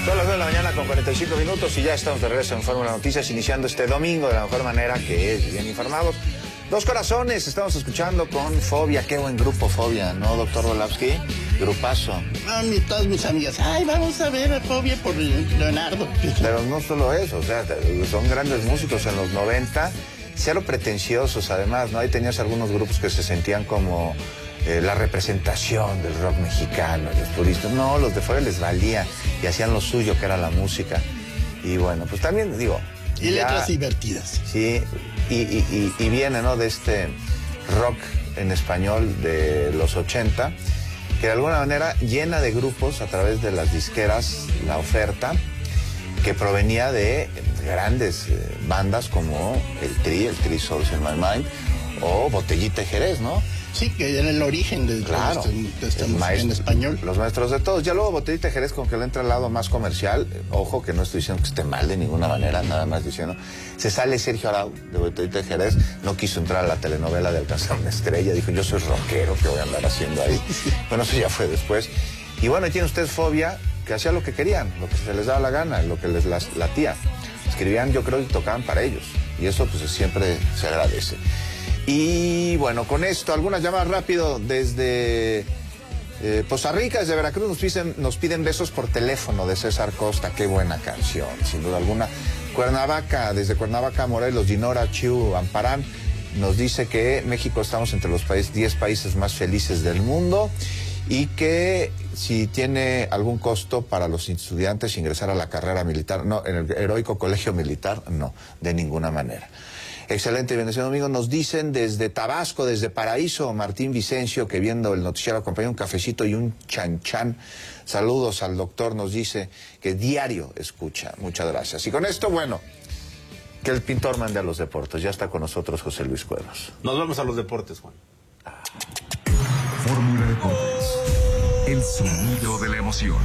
Son las 9 de la mañana con 45 minutos y ya estamos de regreso en Fórmula Noticias, iniciando este domingo de la mejor manera, que es bien informados. Dos corazones, estamos escuchando con Fobia. Qué buen grupo Fobia, ¿no, doctor Volavsky? Grupazo. Todas mis amigas, ay, vamos a ver a Fobia por Leonardo. Pero no solo eso, o sea, son grandes músicos en los 90, cero pretenciosos además, ¿no? Ahí tenías algunos grupos que se sentían como la representación del rock mexicano, los puristas. No, los de Fobia les valía y hacían lo suyo, que era la música. Y bueno, pues también digo... Y letras divertidas. Sí, y viene, ¿no?, de este rock en español de los 80, que de alguna manera llena de grupos a través de las disqueras la oferta, que provenía de grandes bandas como el Tri Souls in My Mind, o Botellita de Jerez, ¿no? Sí, que era el origen de claro, esta música en español. Los maestros de todos. Ya luego Botellita de Jerez con que le entra al lado más comercial. Ojo, que no estoy diciendo que esté mal de ninguna manera, nada más diciendo. Se sale Sergio Arau de Botellita de Jerez, no quiso entrar a la telenovela de Alcanzar una Estrella, dijo, yo soy rockero, ¿qué voy a andar haciendo ahí? Bueno, eso ya fue después. Y bueno, tiene usted Fobia, que hacía lo que querían, lo que se les daba la gana, lo que les latía. Escribían, yo creo, y tocaban para ellos. Y eso pues siempre se agradece. Y bueno, con esto, algunas llamadas rápido desde Poza Rica, desde Veracruz, nos piden besos por teléfono de César Costa. Qué buena canción, sin duda alguna. Cuernavaca, desde Cuernavaca, Morelos, Dinora Chiu Amparán, nos dice que México estamos entre los 10 países más felices del mundo y que si tiene algún costo para los estudiantes ingresar a la carrera militar, no, en el heroico colegio militar, no, de ninguna manera. Excelente, bendecido domingo. Nos dicen desde Tabasco, desde Paraíso, Martín Vicencio, que viendo el noticiero acompaña un cafecito y un chanchan. Saludos al doctor, nos dice que diario escucha. Muchas gracias. Y con esto, bueno, que el pintor mande a los deportes. Ya está con nosotros José Luis Cuevas. Nos vamos a los deportes, Juan. Fórmula Deportes. El sonido de la emoción.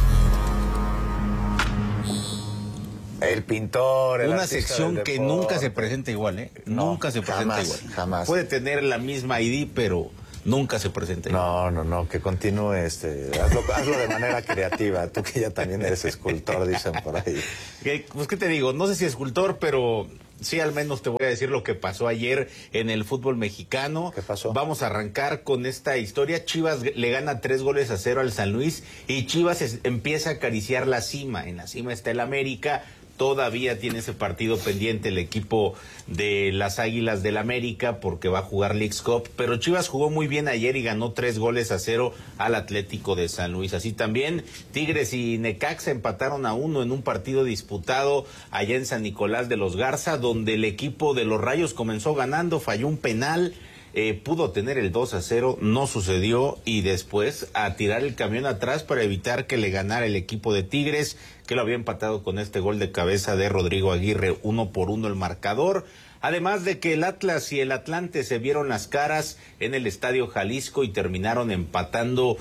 El pintor, el una artista sección del que deporte. nunca se presenta igual, ¿eh? No, nunca se presenta jamás, igual. jamás. Puede tener la misma ID, pero nunca se presenta igual. No, que continúe, hazlo de manera creativa. Tú que ya también eres escultor, dicen por ahí. Pues, ¿qué te digo? No sé si escultor, pero sí, al menos te voy a decir lo que pasó ayer en el fútbol mexicano. ¿Qué pasó? Vamos a arrancar con esta historia. Chivas le gana 3-0 al San Luis y Chivas empieza a acariciar la cima. En la cima está el América. Todavía tiene ese partido pendiente el equipo de las Águilas del América porque va a jugar Leagues Cup, pero Chivas jugó muy bien ayer y ganó 3-0 al Atlético de San Luis. Así también Tigres y Necaxa empataron a 1 en un partido disputado allá en San Nicolás de los Garza, donde el equipo de los Rayos comenzó ganando, falló un penal. Pudo tener el 2-0, no sucedió, y después a tirar el camión atrás para evitar que le ganara el equipo de Tigres, que lo había empatado con este gol de cabeza de Rodrigo Aguirre, 1-1 el marcador. Además de que el Atlas y el Atlante se vieron las caras en el Estadio Jalisco y terminaron empatando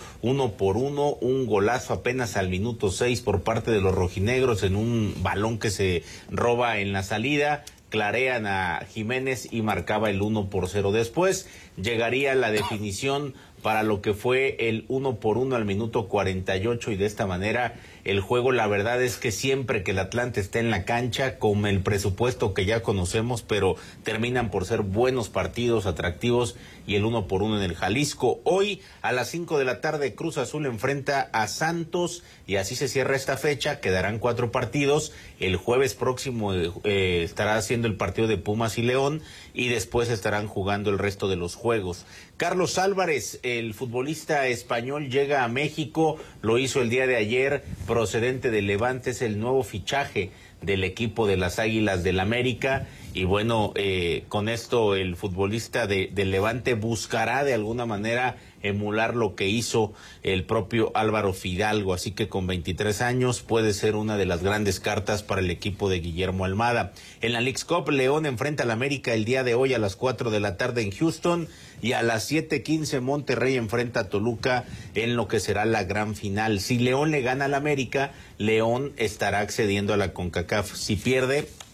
1-1, un golazo apenas al minuto 6 por parte de los rojinegros en un balón que se roba en la salida. Clarean a Jiménez y marcaba el 1-0. Después llegaría la definición para lo que fue el 1-1 al minuto 48, y de esta manera el juego, la verdad es que siempre que el Atlante está en la cancha, con el presupuesto que ya conocemos, pero terminan por ser buenos partidos, atractivos, y el 1-1 en el Jalisco. Hoy a las 5 de la tarde Cruz Azul enfrenta a Santos y así se cierra esta fecha. Quedarán 4 partidos. El jueves próximo estará haciendo el partido de Pumas y León, y después estarán jugando el resto de los juegos. Carlos Álvarez, el futbolista español, llega a México, lo hizo el día de ayer, procedente del Levante, es el nuevo fichaje del equipo de las Águilas del América, y bueno, con esto el futbolista del Levante buscará de alguna manera emular lo que hizo el propio Álvaro Fidalgo, así que con 23 años puede ser una de las grandes cartas para el equipo de Guillermo Almada. En la Leagues Cup, León enfrenta al América el día de hoy a las 4 de la tarde en Houston, y a las 7:15 Monterrey enfrenta a Toluca en lo que será la gran final. Si León le gana al América, León estará accediendo a la CONCACAF. Si pierde,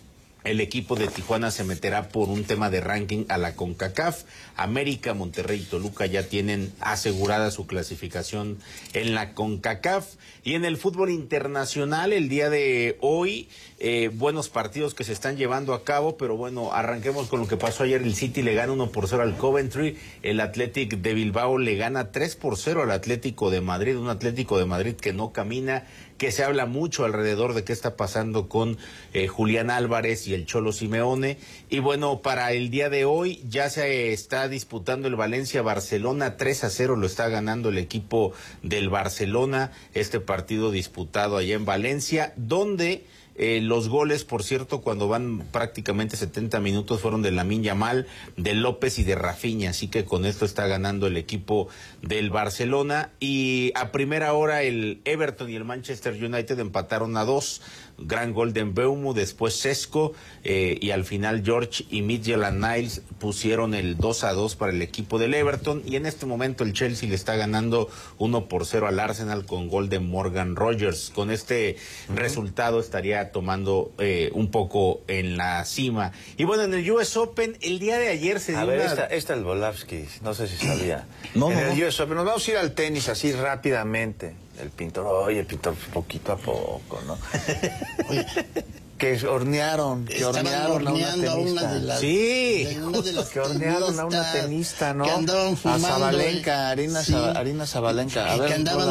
el equipo de Tijuana se meterá por un tema de ranking a la CONCACAF. América, Monterrey y Toluca ya tienen asegurada su clasificación en la CONCACAF. Y en el fútbol internacional, el día de hoy, buenos partidos que se están llevando a cabo, pero bueno, arranquemos con lo que pasó ayer. El City le gana 1-0 al Coventry, el Athletic de Bilbao le gana 3-0 al Atlético de Madrid, un Atlético de Madrid que no camina, que se habla mucho alrededor de qué está pasando con Julián Álvarez y el Cholo Simeone. Y bueno, para el día de hoy ya se está disputando el Valencia-Barcelona, 3-0 lo está ganando el equipo del Barcelona, este partido disputado allá en Valencia, donde los goles, por cierto, cuando van prácticamente 70 minutos fueron de Lamine Yamal, de López y de Rafinha, así que con esto está ganando el equipo del Barcelona. Y a primera hora el Everton y el Manchester United empataron a 2, gran gol de Mbeumo, después Sesco, y al final George y Midtjylland-Niles pusieron el 2-2 para el equipo del Everton, y en este momento el Chelsea le está ganando 1-0 al Arsenal con gol de Morgan Rogers. Con este resultado estaría tomando un poco en la cima. Y bueno, en el US Open, el día de ayer se dio esta es Volavsky, no sé si sabía. En el US Open, nos vamos a ir al tenis así rápidamente. El pintor, oye, pintor, poquito a poco, ¿no? Oye, que hornearon a una tenista. Que hornearon a una tenista, ¿no? Que andaban fumando. A Zabalenka, Arina Zabalenka. A ver,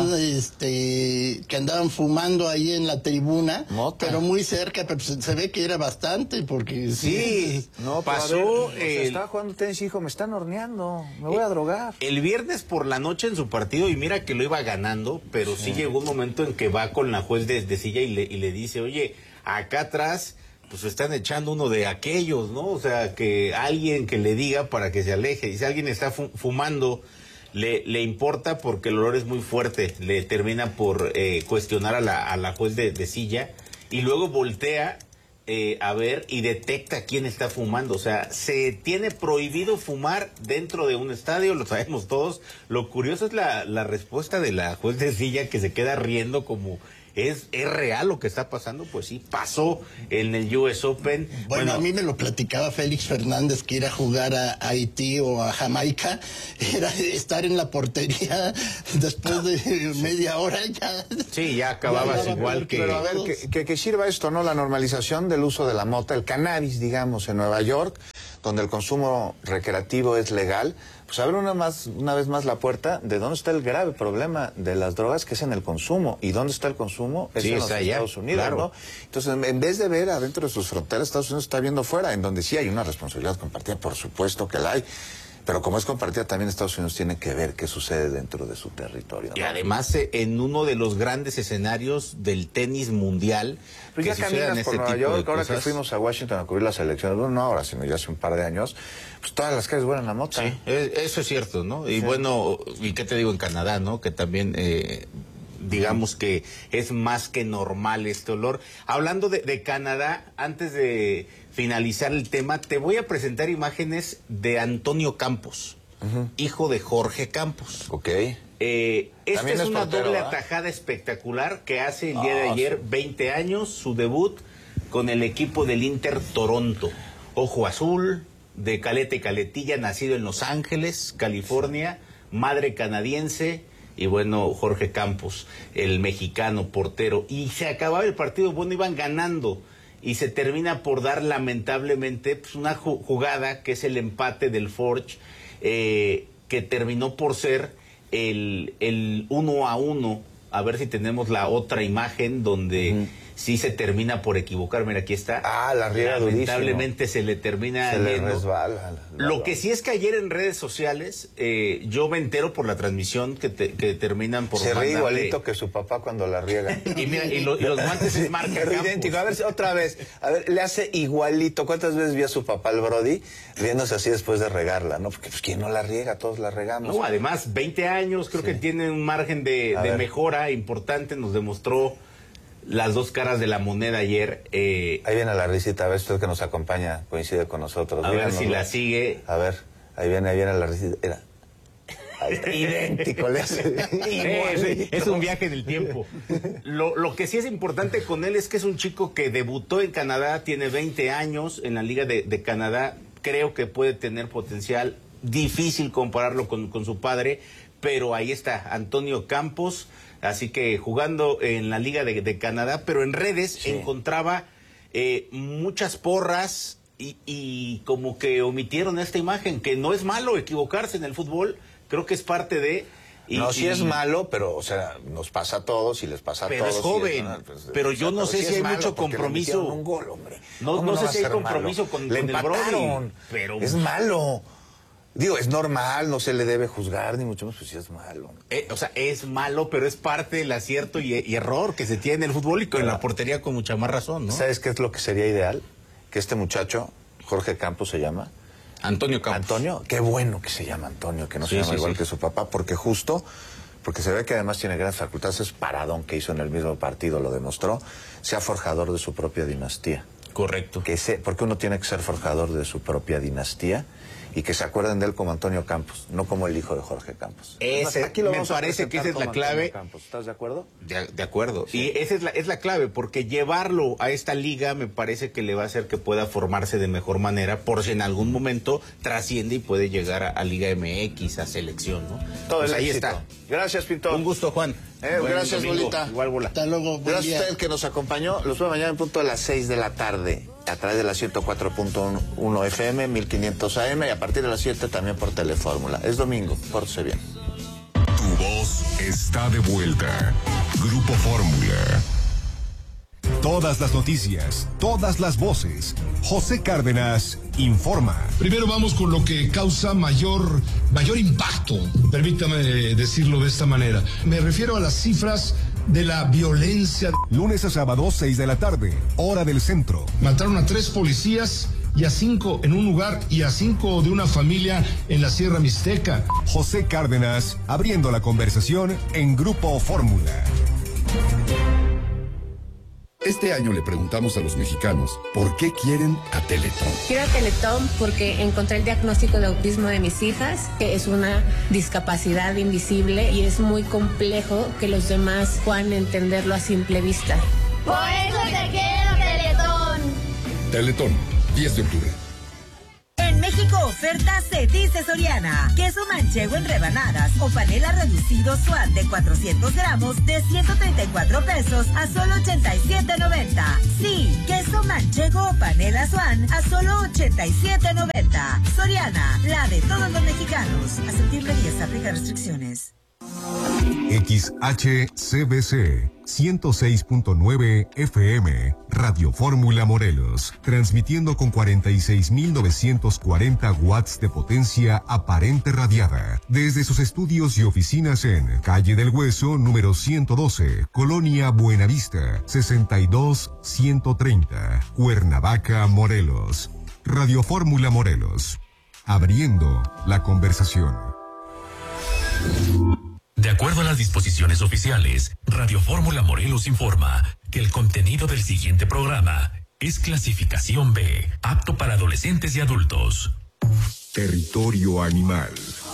que andaban fumando ahí en la tribuna, Mota. pero muy cerca, pero se ve que era bastante, porque sí, no pasó. Estaba jugando tenis, hijo, me están horneando, me voy a drogar. El viernes por la noche en su partido, y mira que lo iba ganando, pero sí llegó un momento en que va con la juez de silla y le dice, oye, acá atrás, pues están echando uno de aquellos, ¿no? O sea, que alguien que le diga para que se aleje. Y si alguien está fumando, le importa porque el olor es muy fuerte. Le termina por cuestionar a la juez de silla y luego voltea a ver y detecta quién está fumando. O sea, se tiene prohibido fumar dentro de un estadio, lo sabemos todos. Lo curioso es la respuesta de la juez de silla, que se queda riendo como... ¿Es real lo que está pasando? Pues sí, pasó en el US Open. Bueno, a mí me lo platicaba Félix Fernández, que ir a jugar a Haití o a Jamaica era estar en la portería después de media hora ya. Sí, ya acababas igual que... Pero a ver, que sirva esto, ¿no? La normalización del uso de la mota, el cannabis, digamos, en Nueva York, donde el consumo recreativo es legal. Pues abre una vez más la puerta de dónde está el grave problema de las drogas, que es en el consumo. ¿Y dónde está el consumo? Es en los Estados Unidos, claro, ¿no? Entonces, en vez de ver adentro de sus fronteras, Estados Unidos está viendo fuera, en donde sí hay una responsabilidad compartida, por supuesto que la hay. Pero como es compartida, también Estados Unidos tiene que ver qué sucede dentro de su territorio, ¿no? Y además, en uno de los grandes escenarios del tenis mundial, pues ya caminas por Nueva York, ahora que fuimos a Washington a cubrir las elecciones, bueno, no ahora, sino ya hace un par de años, pues todas las calles huelen a mota. Sí, eso es cierto, ¿no? Y bueno, ¿y qué te digo en Canadá, no? Que también... digamos que es más que normal este olor. Hablando de Canadá, antes de finalizar el tema, te voy a presentar imágenes de Antonio Campos, hijo de Jorge Campos. Ok. Esta es una doble atajada espectacular que hace el día de ayer, 20 años, su debut con el equipo del Inter Toronto. Ojo azul, de caleta y caletilla, nacido en Los Ángeles, California, madre canadiense. Y bueno, Jorge Campos, el mexicano portero. Y se acababa el partido, bueno, iban ganando. Y se termina por dar, lamentablemente, pues una jugada que es el empate del Forge, que terminó por ser el 1-1. A ver si tenemos la otra imagen donde sí se termina por equivocar. Mira, aquí está. Ah, la riega durísimo. Lamentablemente se le termina se yendo. Le resbala. Lo que sí es que ayer en redes sociales, yo me entero por la transmisión que terminan por... Se ríe igualito que su papá cuando la riega. Y mira, y los guantes es marca Campos. Idéntico. A ver, otra vez. A ver, le hace igualito. ¿Cuántas veces vio a su papá, el Brody, riéndose así después de regarla, no? Porque pues quien no la riega, todos la regamos. No, además, 20 años, creo que tiene un margen de mejora importante, nos demostró las dos caras de la moneda ayer. Ahí viene la risita, a ver, usted que nos acompaña, coincide con nosotros. A ver si la sigue. A ver, ahí viene la risita. Idéntico, le hace. Es un viaje en el tiempo. Lo que sí es importante con él es que es un chico que debutó en Canadá, tiene 20 años en la Liga de Canadá. Creo que puede tener potencial. Difícil compararlo con su padre, pero ahí está, Antonio Campos. Así que jugando en la Liga de Canadá, pero en redes encontraba muchas porras y como que omitieron esta imagen, que no es malo equivocarse en el fútbol, creo que es parte de... Sí es malo, pero o sea, nos pasa a todos y les pasa a todos. Pero es joven, pero yo no sé si hay mucho compromiso. Un gol, hombre. No sé si hay compromiso con el Brody, pero... Es malo. Digo, es normal, no se le debe juzgar, ni mucho menos, pues sí es malo. O sea, es malo, pero es parte del acierto y error que se tiene en el fútbol y con la portería con mucha más razón, ¿no? ¿Sabes qué es lo que sería ideal? Que este muchacho, Jorge Campos se llama. Antonio Campos. Antonio, qué bueno que se llama Antonio, que no se llama igual que su papá, porque se ve que además tiene grandes facultades, es paradón que hizo en el mismo partido, lo demostró, sea forjador de su propia dinastía. Correcto. Porque uno tiene que ser forjador de su propia dinastía y que se acuerden de él como Antonio Campos, no como el hijo de Jorge Campos. Aquí me parece que esa es la clave. ¿Estás de acuerdo? De acuerdo. Sí. Y esa es la clave, porque llevarlo a esta liga me parece que le va a hacer que pueda formarse de mejor manera, por si en algún momento trasciende y puede llegar a Liga MX, a selección, ¿no? Todo pues ahí éxito. Está. Gracias, Pintor. Un gusto, Juan. Gracias, Bolita. Igual, Bola. Hasta luego. Gracias a usted que nos acompañó. Los veo mañana en punto a las 6 de la tarde, a través de la 104.1 FM, 1500 AM, y a partir de las 7 también por Telefórmula. Es domingo, pórtese bien. Tu voz está de vuelta. Grupo Fórmula. Todas las noticias, todas las voces. José Cárdenas informa. Primero vamos con lo que causa mayor impacto, permítame decirlo de esta manera. Me refiero a las cifras de la violencia. Lunes a sábado, 6 de la tarde, hora del centro. Mataron a 3 policías y a 5 en un lugar y a 5 de una familia en la Sierra Mixteca. José Cárdenas abriendo la conversación en Grupo Fórmula. Este año le preguntamos a los mexicanos por qué quieren a Teletón. Quiero a Teletón porque encontré el diagnóstico de autismo de mis hijas, que es una discapacidad invisible y es muy complejo que los demás puedan entenderlo a simple vista. Por eso te quiero, Teletón. Teletón, 10 de octubre. En México, oferta se dice Soriana. Queso manchego en rebanadas o panela reducido SWAT de 400 gramos de 134 pesos a solo 87.90. Sí, queso manchego o panela SWAT a solo 87.90. Soriana, la de todos los mexicanos. A septiembre 10, aplica restricciones. XHCBC 106.9 FM, Radio Fórmula Morelos, transmitiendo con 46.940 watts de potencia aparente radiada, desde sus estudios y oficinas en Calle del Hueso, número 112, Colonia Buenavista, 62-130, Cuernavaca, Morelos. Radio Fórmula Morelos, abriendo la conversación. De acuerdo a las disposiciones oficiales, Radio Fórmula Morelos informa que el contenido del siguiente programa es clasificación B, apto para adolescentes y adultos. Territorio animal.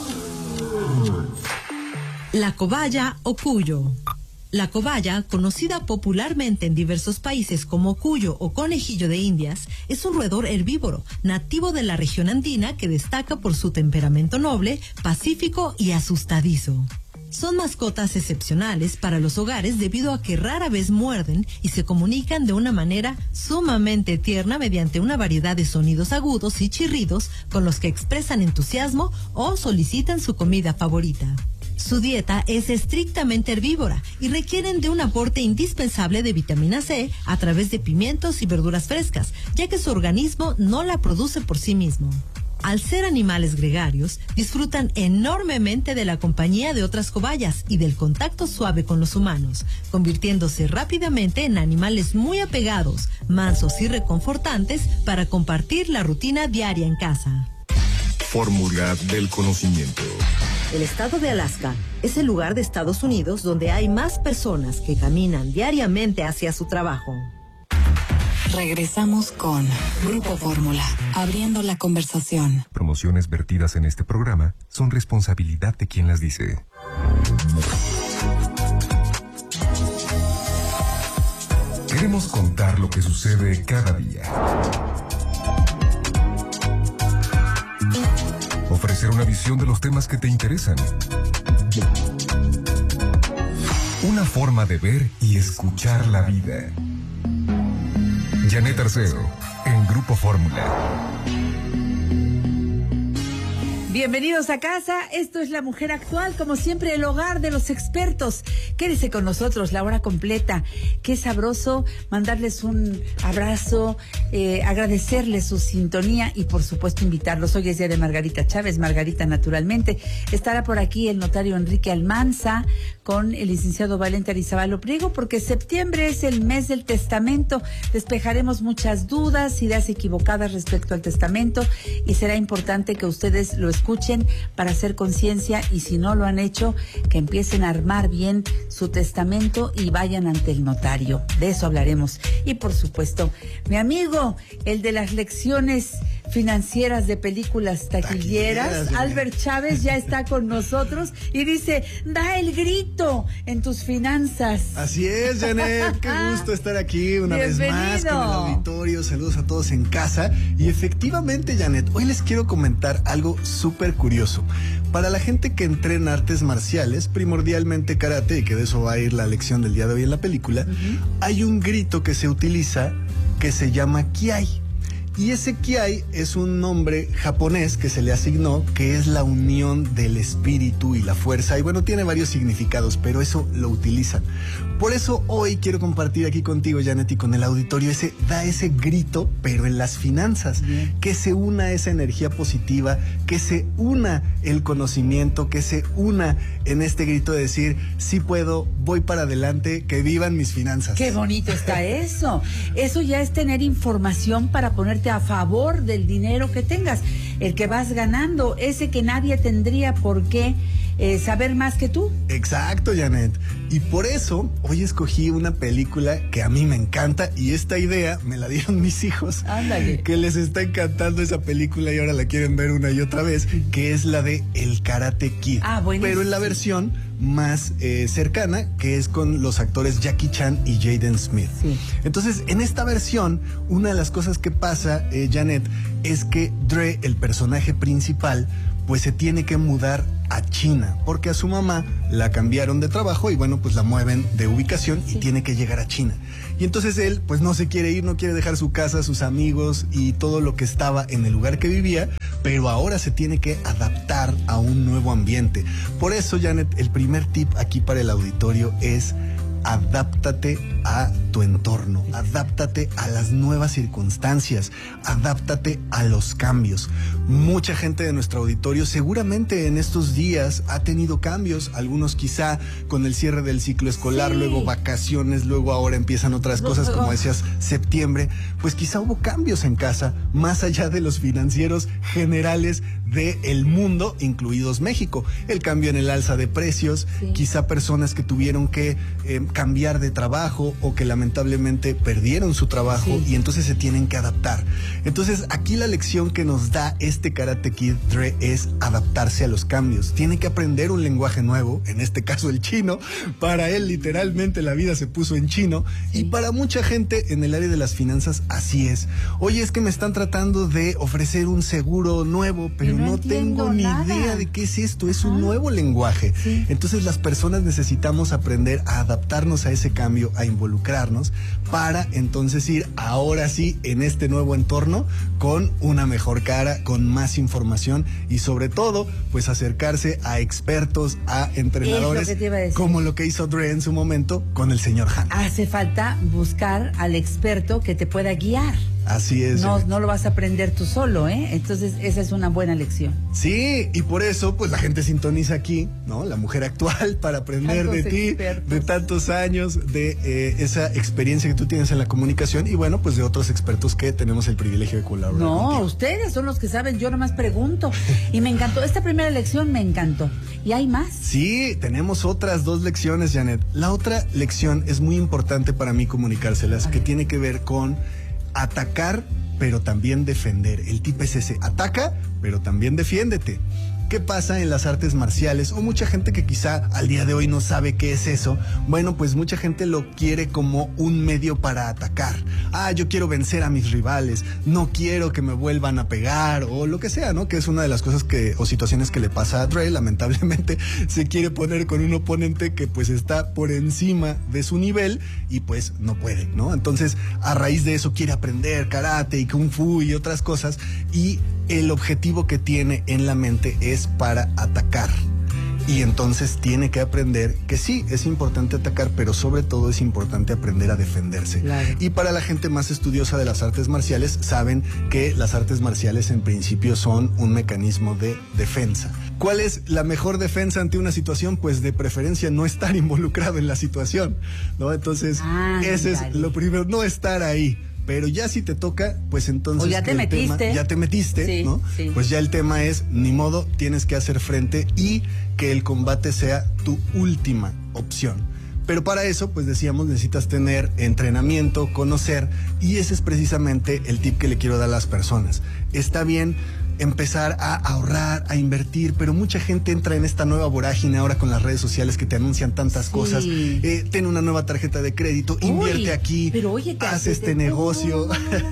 La cobaya o cuyo. La cobaya, conocida popularmente en diversos países como cuyo o conejillo de Indias, es un roedor herbívoro, nativo de la región andina que destaca por su temperamento noble, pacífico y asustadizo. Son mascotas excepcionales para los hogares debido a que rara vez muerden y se comunican de una manera sumamente tierna mediante una variedad de sonidos agudos y chirridos con los que expresan entusiasmo o solicitan su comida favorita. Su dieta es estrictamente herbívora y requieren de un aporte indispensable de vitamina C a través de pimientos y verduras frescas, ya que su organismo no la produce por sí mismo. Al ser animales gregarios, disfrutan enormemente de la compañía de otras cobayas y del contacto suave con los humanos, convirtiéndose rápidamente en animales muy apegados, mansos y reconfortantes para compartir la rutina diaria en casa. Fórmula del conocimiento. El estado de Alaska es el lugar de Estados Unidos donde hay más personas que caminan diariamente hacia su trabajo. Regresamos con Grupo Fórmula, abriendo la conversación. Promociones vertidas en este programa son responsabilidad de quien las dice. Queremos contar lo que sucede cada día. Ofrecer una visión de los temas que te interesan. Una forma de ver y escuchar la vida. Janet Arceo, en Grupo Fórmula. Bienvenidos a casa, esto es La Mujer Actual, como siempre el hogar de los expertos. Quédese con nosotros la hora completa. Qué sabroso mandarles un abrazo, agradecerles su sintonía y por supuesto invitarlos. Hoy es día de Margarita Chávez, Margarita naturalmente. Estará por aquí el notario Enrique Almanza con el licenciado Valente Arizabalo Priego, porque septiembre es el mes del testamento. Despejaremos muchas dudas, ideas equivocadas respecto al testamento y será importante que ustedes lo escuchen para hacer conciencia y si no lo han hecho, que empiecen a armar bien su testamento y vayan ante el notario. De eso hablaremos. Y por supuesto, mi amigo, el de las lecciones financieras de películas taquilleras, Albert Chávez, ya está con nosotros y dice, da el grito en tus finanzas. Así es, Janet, qué gusto estar aquí una vez más con el auditorio. Saludos a todos en casa. Y efectivamente, Janet, hoy les quiero comentar algo súper curioso. Para la gente que entrena artes marciales, primordialmente karate, y que de eso va a ir la lección del día de hoy en la película, hay un grito que se utiliza que se llama Kiai. Y ese Kiai es un nombre japonés que se le asignó, que es la unión del espíritu y la fuerza. Y bueno, tiene varios significados, pero eso lo utilizan. Por eso hoy quiero compartir aquí contigo, Janet, y con el auditorio, da ese grito, pero en las finanzas. Que se una esa energía positiva, que se una el conocimiento, que se una en este grito de decir, sí puedo, voy para adelante, que vivan mis finanzas. Qué bonito está eso. Eso ya es tener información para ponerte a favor del dinero que tengas, el que vas ganando, ese que nadie tendría por qué saber más que tú. Exacto, Janet. Y por eso hoy escogí una película que a mí me encanta y esta idea me la dieron mis hijos. Ándale. Que les está encantando esa película y ahora la quieren ver una y otra vez, que es la de El Karate Kid. Buenísimo. Pero en la versión más cercana, que es con los actores Jackie Chan y Jaden Smith. Sí. Entonces, en esta versión, una de las cosas que pasa, Janet, es que Dre, el personaje principal, pues se tiene que mudar a China, porque a su mamá la cambiaron de trabajo y bueno, pues la mueven de ubicación y tiene que llegar a China. Y entonces él, pues no se quiere ir, no quiere dejar su casa, sus amigos y todo lo que estaba en el lugar que vivía, pero ahora se tiene que adaptar a un nuevo ambiente. Por eso, Janet, el primer tip aquí para el auditorio es: adáptate a tu entorno, adáptate a las nuevas circunstancias, adáptate a los cambios. Mucha gente de nuestro auditorio seguramente en estos días ha tenido cambios, algunos quizá con el cierre del ciclo escolar, luego vacaciones, luego ahora empiezan otras cosas, como decías, septiembre, pues quizá hubo cambios en casa, más allá de los financieros generales del mundo, incluidos México. El cambio en el alza de precios, quizá personas que tuvieron que cambiar de trabajo o que lamentablemente perdieron su trabajo y entonces se tienen que adaptar. Entonces aquí la lección que nos da este Karate Kid Dre es adaptarse a los cambios. Tiene que aprender un lenguaje nuevo, en este caso el chino. Para él literalmente la vida se puso en chino y para mucha gente en el área de las finanzas así es. Oye, es que me están tratando de ofrecer un seguro nuevo, pero no tengo ni idea de qué es esto. Es un nuevo lenguaje. Entonces las personas necesitamos aprender a adaptarnos a ese cambio, a involucrarnos para entonces ir ahora sí en este nuevo entorno con una mejor cara, con más información y sobre todo pues acercarse a expertos, a entrenadores, como lo que hizo Dre en su momento con el señor Han. Hace falta buscar al experto que te pueda guiar. Así es. No lo vas a aprender tú solo, ¿eh? Entonces esa es una buena lección. Sí, y por eso pues la gente sintoniza aquí, ¿no? La Mujer Actual, para aprender de ti, de tantos años, de esa experiencia que tú tienes en la comunicación y bueno, pues de otros expertos que tenemos el privilegio de colaborar. No, contigo. Ustedes son los que saben, yo nomás pregunto. Y me encantó, esta primera lección me encantó. ¿Y hay más? Sí, tenemos otras 2 lecciones, Janet. La otra lección es muy importante para mí comunicárselas, que tiene que ver con atacar, pero también defender. El tip es ese, ataca, pero también defiéndete. ¿Qué pasa en las artes marciales? O mucha gente que quizá al día de hoy no sabe qué es eso. Bueno, pues mucha gente lo quiere como un medio para atacar. Yo quiero vencer a mis rivales, no quiero que me vuelvan a pegar o lo que sea, ¿no? Que es una de las cosas o situaciones que le pasa a Dre. Lamentablemente se quiere poner con un oponente que pues está por encima de su nivel y pues no puede, ¿no? Entonces, a raíz de eso quiere aprender karate y kung fu y otras cosas, y el objetivo que tiene en la mente es para atacar. Y entonces tiene que aprender que sí, es importante atacar, pero sobre todo es importante aprender a defenderse. Claro. Y para la gente más estudiosa de las artes marciales, saben que las artes marciales en principio son un mecanismo de defensa. ¿Cuál es la mejor defensa ante una situación? Pues de preferencia no estar involucrado en la situación, ¿no? Entonces, ese es lo primero, no estar ahí. Pero ya si te toca, pues entonces... O ya te metiste. Ya te metiste, sí, ¿no? Sí. Pues ya el tema es, ni modo, tienes que hacer frente y que el combate sea tu última opción. Pero para eso, pues decíamos, necesitas tener entrenamiento, conocer, y ese es precisamente el tip que le quiero dar a las personas. Está bien empezar a ahorrar, a invertir, pero mucha gente entra en esta nueva vorágine ahora con las redes sociales que te anuncian tantas cosas. Ten una nueva tarjeta de crédito, invierte aquí, pero oye, haz este negocio.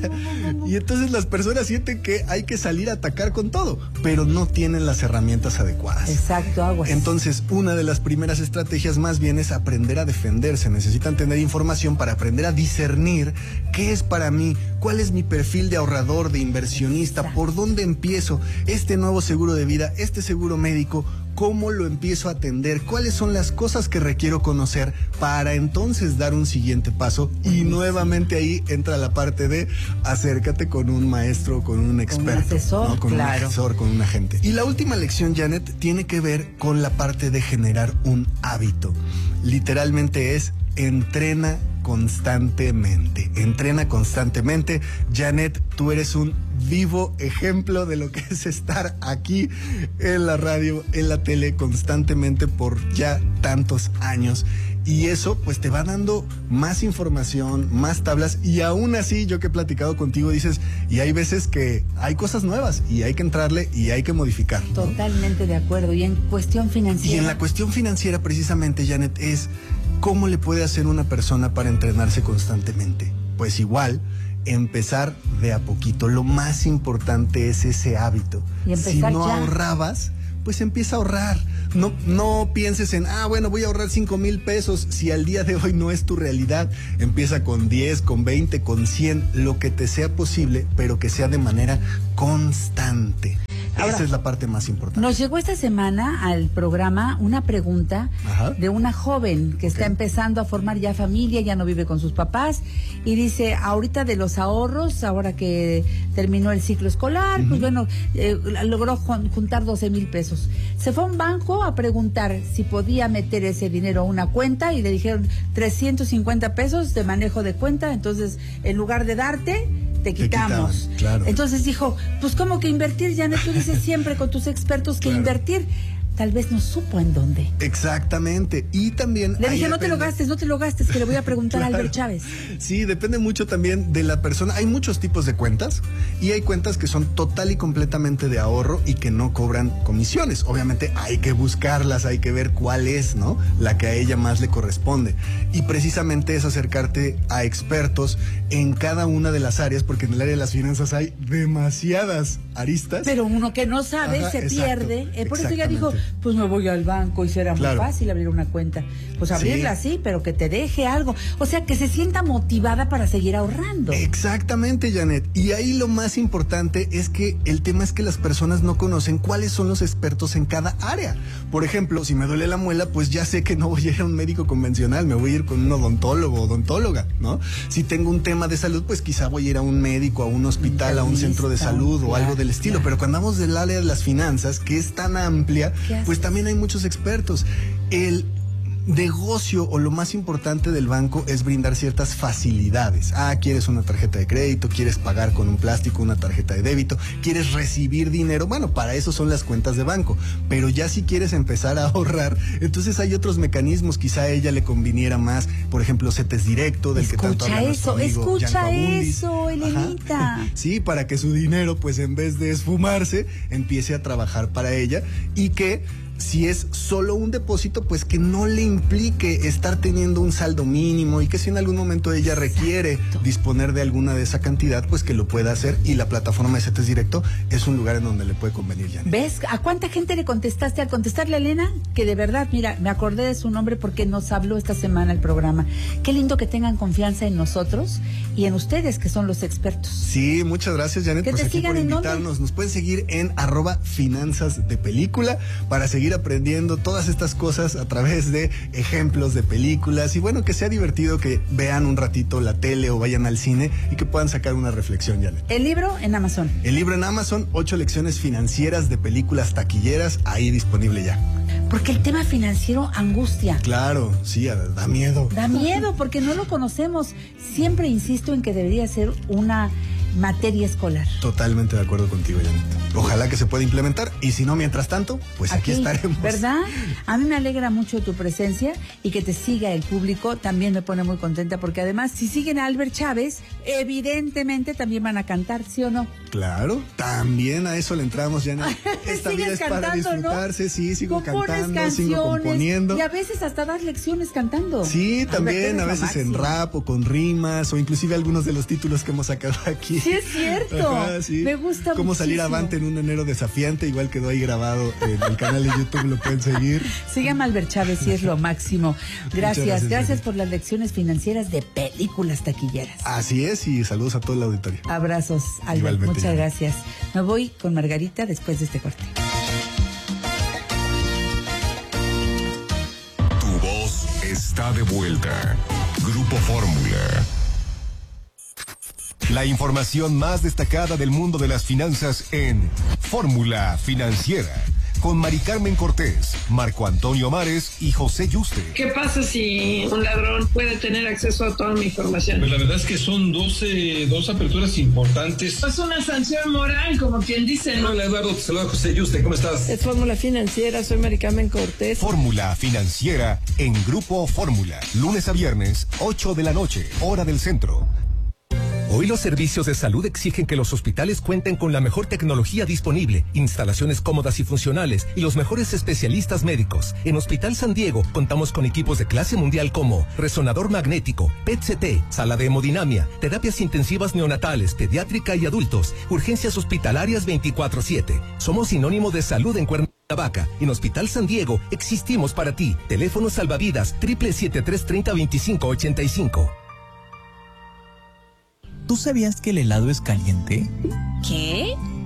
No. Y entonces las personas sienten que hay que salir a atacar con todo, pero no tienen las herramientas adecuadas. Exacto, aguas. Entonces, una de las primeras estrategias más bien es aprender a defenderse. Necesitan tener información para aprender a discernir qué es para mí, cuál es mi perfil de ahorrador, de inversionista, exacto, por dónde empiezo este nuevo seguro de vida, este seguro médico, cómo lo empiezo a atender, cuáles son las cosas que requiero conocer para entonces dar un siguiente paso. Y nuevamente ahí entra la parte de acércate con un maestro, con un experto, con un asesor, ¿no? Con claro, un asesor, con un agente. Y la última lección, Janet, tiene que ver con la parte de generar un hábito. Literalmente es entrena constantemente. Entrena constantemente. Janet, tú eres un vivo ejemplo de lo que es estar aquí en la radio, en la tele, constantemente por ya tantos años. Y eso pues te va dando más información, más tablas, y aún así yo que he platicado contigo dices, y hay veces que hay cosas nuevas y hay que entrarle y hay que modificar, ¿no? Totalmente de acuerdo. Y en cuestión financiera. Y en la cuestión financiera precisamente, Janet, es ¿cómo le puede hacer una persona para entrenarse constantemente? Pues igual, empezar de a poquito. Lo más importante es ese hábito. Y empezar si no ya ahorrabas, pues empieza a ahorrar. No pienses en, bueno, voy a ahorrar 5,000 pesos. Si al día de hoy no es tu realidad, empieza con 10, con 20, con 100, lo que te sea posible, pero que sea de manera constante. Ahora, esa es la parte más importante. Nos llegó esta semana al programa una pregunta de una joven que está empezando a formar ya familia, ya no vive con sus papás, y dice, ahorita de los ahorros, ahora que terminó el ciclo escolar, pues bueno, logró juntar 12,000 pesos. Se fue a un banco a preguntar si podía meter ese dinero a una cuenta y le dijeron 350 pesos de manejo de cuenta, entonces en lugar de darte, te quitamos. Claro. Entonces dijo, pues ¿cómo que invertir? Janet, tú dices siempre con tus expertos que invertir. Tal vez no supo en dónde. Exactamente. Y también... Le dije, no te lo gastes, que le voy a preguntar a Albert Chávez. Sí, depende mucho también de la persona. Hay muchos tipos de cuentas y hay cuentas que son total y completamente de ahorro y que no cobran comisiones. Obviamente hay que buscarlas, hay que ver cuál es, ¿no? La que a ella más le corresponde. Y precisamente es acercarte a expertos en cada una de las áreas, porque en el área de las finanzas hay demasiadas aristas. Pero uno que no sabe se pierde. Por eso ella dijo, pues me voy al banco y será muy fácil abrir una cuenta. Pues abrirla sí, pero que te deje algo. O sea, que se sienta motivada para seguir ahorrando. Exactamente, Janet. Y ahí lo más importante es que el tema es que las personas no conocen cuáles son los expertos en cada área. Por ejemplo, si me duele la muela, pues ya sé que no voy a ir a un médico convencional, me voy a ir con un odontólogo o odontóloga, ¿no? Si tengo un tema de salud, pues quizá voy a ir a un médico, a un hospital, a un centro de salud o algo del estilo. Pero cuando hablamos del área de las finanzas, que es tan amplia, pues también hay muchos expertos. negocio o lo más importante del banco es brindar ciertas facilidades. ¿Quieres una tarjeta de crédito? ¿Quieres pagar con un plástico una tarjeta de débito? ¿Quieres recibir dinero? Bueno, para eso son las cuentas de banco. Pero ya si quieres empezar a ahorrar, entonces hay otros mecanismos. Quizá a ella le conviniera más, por ejemplo, CETES Directo, del que tanto habla nuestro amigo Gianco Abundis. Eso, Elenita. Sí, para que su dinero, pues en vez de esfumarse, empiece a trabajar para ella, y que si es solo un depósito, pues que no le implique estar teniendo un saldo mínimo, y que si en algún momento ella requiere disponer de alguna de esa cantidad, pues que lo pueda hacer, y la plataforma de CETES Directo es un lugar en donde le puede convenir, Janet. ¿Ves? ¿A cuánta gente le contestaste al contestarle a Elena? Que de verdad, mira, me acordé de su nombre porque nos habló esta semana el programa. Qué lindo que tengan confianza en nosotros y en ustedes, que son los expertos. Sí, muchas gracias, Janet, pues aquí por invitarnos. Nos pueden seguir en @finanzasdepelícula para seguir aprendiendo todas estas cosas a través de ejemplos de películas, y bueno, que sea divertido que vean un ratito la tele o vayan al cine y que puedan sacar una reflexión, Janet. El libro en Amazon. El libro en Amazon, 8 lecciones financieras de películas taquilleras, ahí disponible ya. Porque el tema financiero angustia. Claro, sí, da miedo. Da miedo porque no lo conocemos. Siempre insisto en que debería ser una materia escolar. Totalmente de acuerdo contigo, Janet. Ojalá que se pueda implementar, y si no, mientras tanto, pues aquí estaremos. ¿Verdad? A mí me alegra mucho tu presencia, y que te siga el público también me pone muy contenta, porque además, si siguen a Albert Chávez, evidentemente también van a cantar, ¿sí o no? Claro, también a eso le entramos, Janet. Esta vida es para disfrutarse, ¿no? Sí, sigo cantando, sigo componiendo. Y a veces hasta das lecciones cantando. Sí, también, a veces en rap o con rimas, o inclusive algunos de los títulos que hemos sacado aquí. Sí, es cierto. Sí. Me gusta Cómo muchísimo. salir avante en un enero desafiante, igual quedó ahí grabado en el canal de YouTube, lo pueden seguir. Síganme Albert Chávez, sí es lo máximo. Gracias por las lecciones financieras de películas taquilleras. Así es, y saludos a todo el auditorio. Abrazos, Albert. Igualmente, muchas gracias. Me voy con Margarita después de este corte. Tu voz está de vuelta. Grupo Fórmula. La información más destacada del mundo de las finanzas en Fórmula Financiera, con Mari Carmen Cortés, Marco Antonio Mares y José Yuste. ¿Qué pasa si un ladrón puede tener acceso a toda mi información? Pues la verdad es que son dos aperturas importantes. Es una sanción moral, como quien dice. Hola Eduardo, te saluda José Yuste, ¿cómo estás? Es Fórmula Financiera, soy Mari Carmen Cortés. Fórmula Financiera en Grupo Fórmula, lunes a viernes, 8 de la noche, hora del centro. Hoy los servicios de salud exigen que los hospitales cuenten con la mejor tecnología disponible, instalaciones cómodas y funcionales y los mejores especialistas médicos. En Hospital San Diego contamos con equipos de clase mundial como resonador magnético, PET-CT, sala de hemodinamia, terapias intensivas neonatales, pediátrica y adultos, urgencias hospitalarias 24/7. Somos sinónimo de salud en Cuernavaca. En Hospital San Diego existimos para ti. Teléfono salvavidas 777-3025-85. ¿Tú sabías que el helado es caliente? ¿Qué?